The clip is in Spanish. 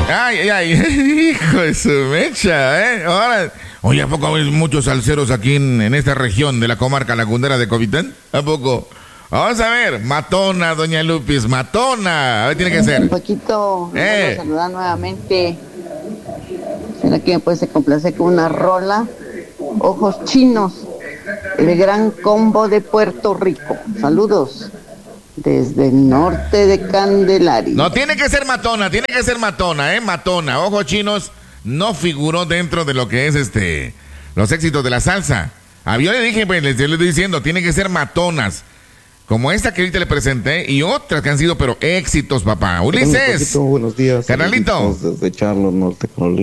Ay, ay, hijo de su mecha, ¿eh? Ahora, oye, ¿a poco hay muchos salseros aquí en esta región de la comarca lagundera de Comitán? ¿A poco? Vamos a ver, matona, doña Lupis, matona. A ver, tiene que ser. Paquito, me voy a saludar nuevamente. ¿Será que me puedes complacer con una rola? Ojos Chinos, el gran combo de Puerto Rico. Saludos desde el norte de Candelaria. No, tiene que ser matona, ¿eh? Matona. Ojos Chinos no figuró dentro de lo que es los éxitos de la salsa. Yo le dije, pues, le estoy diciendo, tiene que ser matonas. Como esta que ahorita le presenté y otras que han sido, pero éxitos, papá. Ulises. Buenos días. Carnalito. Desde Charlotte, Norte Carolina.